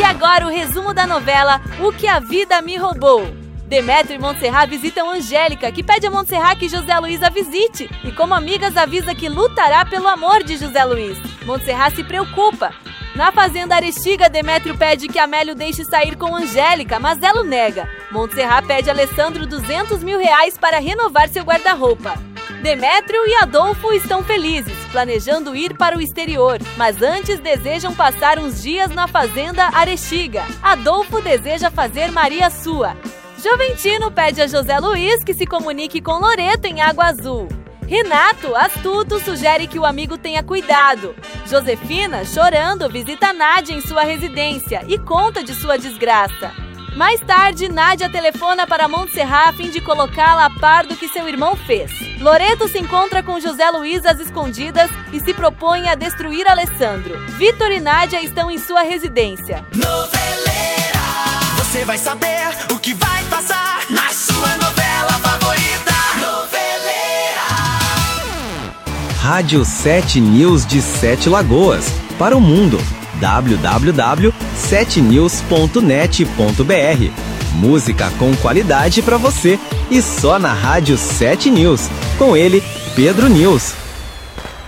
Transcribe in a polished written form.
agora o resumo da novela O que a Vida Me Roubou. Demétrio e Montserrat visitam Angélica, que pede a Montserrat que José Luiz a visite, e como amigas avisa que lutará pelo amor de José Luiz. Montserrat se preocupa. Na fazenda Arestiga, Demétrio pede que Amélio deixe sair com Angélica, mas ela o nega. Montserrat pede a Alessandro 200 mil reais para renovar seu guarda-roupa. Demétrio e Adolfo estão felizes, planejando ir para o exterior, mas antes desejam passar uns dias na fazenda Arestiga. Adolfo deseja fazer Maria sua. Joventino pede a José Luiz que se comunique com Loreto em Água Azul. Renato, astuto, sugere que o amigo tenha cuidado. Josefina, chorando, visita Nádia em sua residência e conta de sua desgraça. Mais tarde, Nádia telefona para Montserrat a fim de colocá-la a par do que seu irmão fez. Loreto se encontra com José Luiz às escondidas e se propõe a destruir Alessandro. Vitor e Nádia estão em sua residência. Noveleira, você vai saber o que vai passar na sua novela favorita. Noveleira. Rádio 7 News de Sete Lagoas. Para o mundo. www.7news.net.br. Música com qualidade para você e só na Rádio 7 News. Com ele, Pedro News.